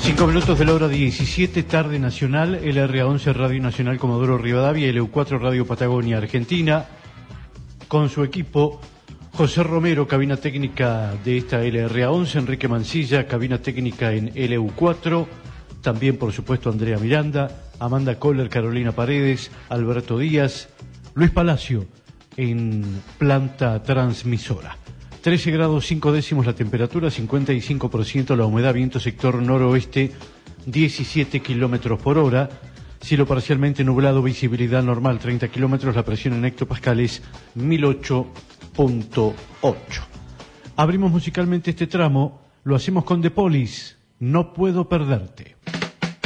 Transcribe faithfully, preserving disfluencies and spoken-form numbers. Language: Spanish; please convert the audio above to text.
Cinco minutos de la hora diecisiete, tarde nacional, L R A once Radio Nacional Comodoro Rivadavia, L U cuatro Radio Patagonia Argentina, con su equipo, José Romero, cabina técnica de esta L R A once, Enrique Mancilla, cabina técnica en L U cuatro, también por supuesto Andrea Miranda, Amanda Kohler, Carolina Paredes, Alberto Díaz, Luis Palacio en planta transmisora. trece grados cinco décimos la temperatura, cincuenta y cinco por ciento la humedad, viento sector noroeste, diecisiete kilómetros por hora, cielo parcialmente nublado, visibilidad normal treinta kilómetros, la presión en hectopascales mil ocho punto ocho. Abrimos musicalmente este tramo, lo hacemos con The Police, No Puedo Perderte.